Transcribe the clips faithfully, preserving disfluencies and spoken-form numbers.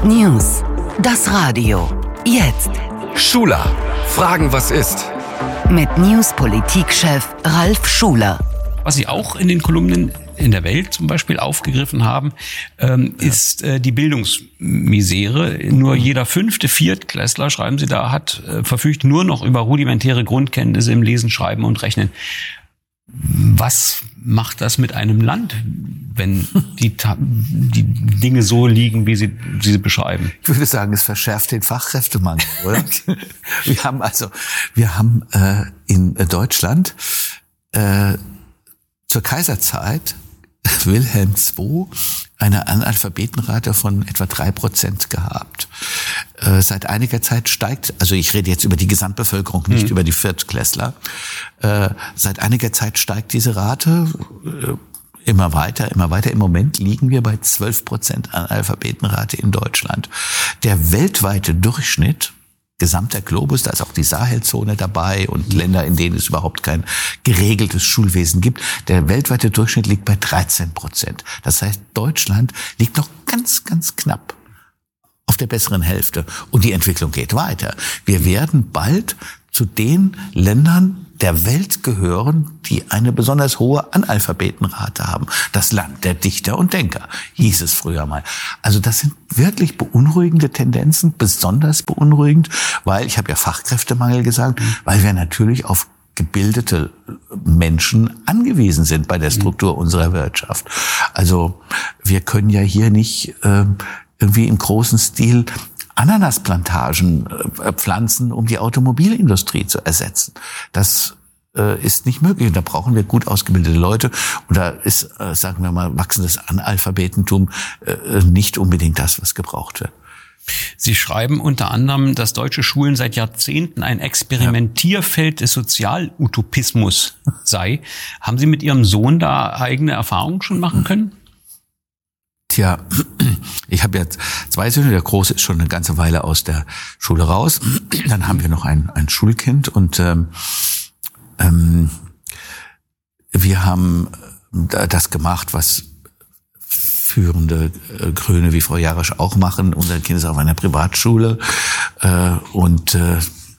News. Das Radio. Jetzt. Schuler. Fragen, was ist? Mit News-Politikchef Ralf Schuler. Was Sie auch in den Kolumnen in der Welt zum Beispiel aufgegriffen haben, ähm, ja. ist äh, die Bildungsmisere. Nur jeder fünfte Viertklässler, schreiben Sie da, hat äh, verfügt nur noch über rudimentäre Grundkenntnisse im Lesen, Schreiben und Rechnen. Was macht das mit einem Land, wenn die, die Dinge so liegen, wie Sie, wie Sie beschreiben? Ich würde sagen, es verschärft den Fachkräftemangel, oder? wir haben also, wir haben äh, in Deutschland äh, zur Kaiserzeit Wilhelm der Zweite eine Analphabetenrate von etwa drei Prozent gehabt. Äh, seit einiger Zeit steigt, also ich rede jetzt über die Gesamtbevölkerung, nicht mhm. über die Viertklässler, äh, seit einiger Zeit steigt diese Rate äh, immer weiter, immer weiter. Im Moment liegen wir bei zwölf Prozent Analphabetenrate in Deutschland. Der weltweite Durchschnitt, gesamter Globus, da ist auch die Sahelzone dabei und Länder, in denen es überhaupt kein geregeltes Schulwesen gibt. Der weltweite Durchschnitt liegt bei dreizehn Prozent. Das heißt, Deutschland liegt noch ganz, ganz knapp auf der besseren Hälfte. Und die Entwicklung geht weiter. Wir werden bald zu den Ländern der Welt gehören, die eine besonders hohe Analphabetenrate haben. Das Land der Dichter und Denker, hieß es früher mal. Also das sind wirklich beunruhigende Tendenzen, besonders beunruhigend, weil, ich habe ja Fachkräftemangel gesagt, weil wir natürlich auf gebildete Menschen angewiesen sind bei der Struktur unserer Wirtschaft. Also wir können ja hier nicht äh, irgendwie im großen Stil Ananasplantagen äh, pflanzen, um die Automobilindustrie zu ersetzen. Das äh, ist nicht möglich. Und da brauchen wir gut ausgebildete Leute. Und da ist, äh, sagen wir mal, wachsendes Analphabetentum äh, nicht unbedingt das, was gebraucht wird. Sie schreiben unter anderem, dass deutsche Schulen seit Jahrzehnten ein Experimentierfeld des Sozialutopismus sei. Haben Sie mit Ihrem Sohn da eigene Erfahrungen schon machen können? Tja, ich habe jetzt zwei Söhne, der Große ist schon eine ganze Weile aus der Schule raus. Dann haben wir noch ein, ein Schulkind und ähm, ähm, wir haben das gemacht, was führende äh, Grüne wie Frau Jarisch auch machen. Unser Kind ist auf einer Privatschule äh, und äh,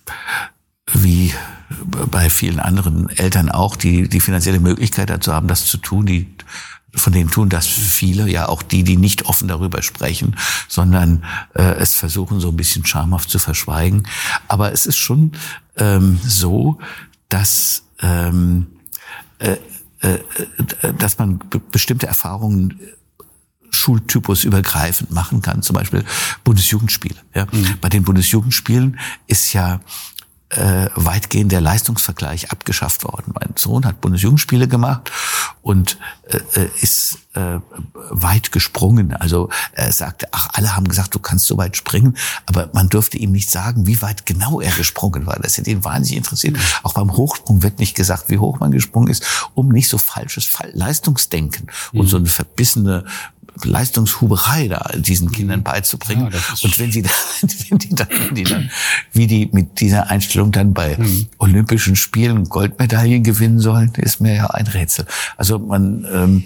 wie bei vielen anderen Eltern auch, die die finanzielle Möglichkeit dazu haben, das zu tun, die von denen tun das viele, ja auch die, die nicht offen darüber sprechen, sondern äh, es versuchen so ein bisschen schamhaft zu verschweigen. Aber es ist schon ähm, so, dass ähm, äh, äh, dass man be- bestimmte Erfahrungen Schultypus übergreifend machen kann. Zum Beispiel Bundesjugendspiele. Ja. Mhm. Bei den Bundesjugendspielen ist ja äh, weitgehend der Leistungsvergleich abgeschafft worden. Mein Sohn hat Bundesjugendspiele gemacht und äh, ist äh, weit gesprungen. Also er sagte, ach, alle haben gesagt, du kannst so weit springen, aber man durfte ihm nicht sagen, wie weit genau er gesprungen war. Das hätte ihn wahnsinnig interessiert. Mhm. Auch beim Hochsprung wird nicht gesagt, wie hoch man gesprungen ist, um nicht so falsches Leistungsdenken mhm. und so eine verbissene Leistungshuberei da diesen Kindern beizubringen. Ja, und wenn sie dann, wenn die dann, wenn die dann, wie die mit dieser Einstellung dann bei mhm. Olympischen Spielen Goldmedaillen gewinnen sollen, ist mir ja ein Rätsel. Also man, ähm,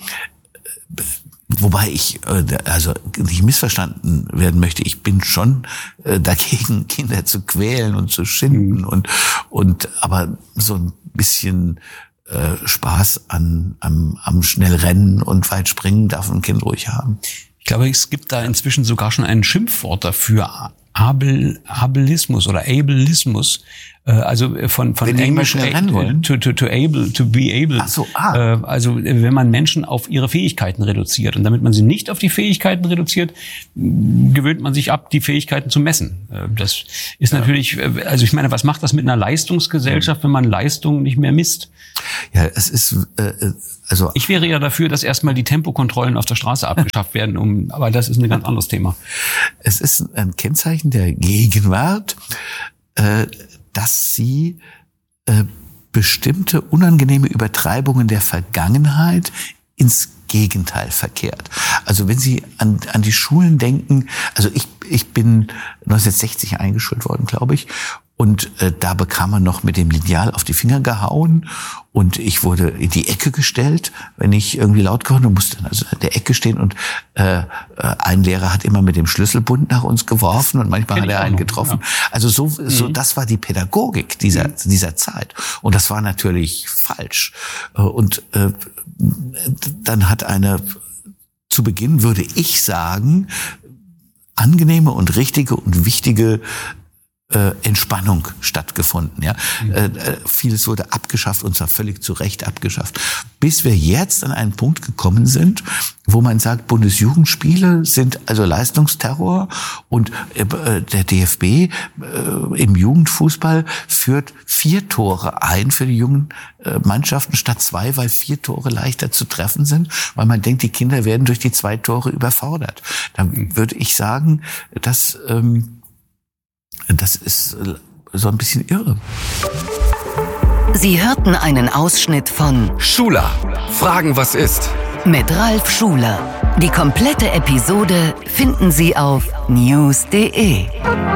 wobei ich, äh, also nicht missverstanden werden möchte, ich bin schon äh, dagegen, Kinder zu quälen und zu schinden mhm. und, und, aber so ein bisschen Spaß an, am, am Schnellrennen und Weitspringen darf ein Kind ruhig haben. Ich glaube, es gibt da inzwischen sogar schon ein Schimpfwort dafür, Abel, Abelismus oder Ableismus. Also von von wenn Englisch schnell rennen wollen. To, to, to able, to be able. Ach so, ah. Also wenn man Menschen auf ihre Fähigkeiten reduziert und damit man sie nicht auf die Fähigkeiten reduziert, gewöhnt man sich ab, die Fähigkeiten zu messen. Das ist ja. natürlich, also ich meine, was macht das mit einer Leistungsgesellschaft, wenn man Leistung nicht mehr misst? Ja, es ist äh, also ich wäre ja dafür, dass erstmal die Tempokontrollen auf der Straße abgeschafft werden, um, aber das ist ein ganz anderes Thema. Es ist ein Kennzeichen der Gegenwart, äh, dass sie äh, bestimmte unangenehme Übertreibungen der Vergangenheit ins Gegenteil verkehrt. Also wenn Sie an, an die Schulen denken, also ich, ich bin neunzehnhundertsechzig eingeschult worden, glaube ich, Und äh, da bekam man noch mit dem Lineal auf die Finger gehauen und ich wurde in die Ecke gestellt, wenn ich irgendwie laut geworden und musste dann also in der Ecke stehen und äh, ein Lehrer hat immer mit dem Schlüsselbund nach uns geworfen und manchmal hat er einen getroffen. Ja. Also so, so, das war die Pädagogik dieser, dieser Zeit. Und das war natürlich falsch. Und äh, dann hat eine, zu Beginn würde ich sagen, angenehme und richtige und wichtige Äh, Entspannung stattgefunden. Ja, mhm. äh, vieles wurde abgeschafft und zwar völlig zu Recht abgeschafft. Bis wir jetzt an einen Punkt gekommen sind, wo man sagt, Bundesjugendspiele sind also Leistungsterror und äh, der D F B äh, im Jugendfußball führt vier Tore ein für die jungen äh, Mannschaften statt zwei, weil vier Tore leichter zu treffen sind, weil man denkt, die Kinder werden durch die zwei Tore überfordert. Dann würde ich sagen, dass ähm, das ist so ein bisschen irre. Sie hörten einen Ausschnitt von Schuler, Fragen was ist? Mit Ralf Schuler. Die komplette Episode finden Sie auf news punkt de.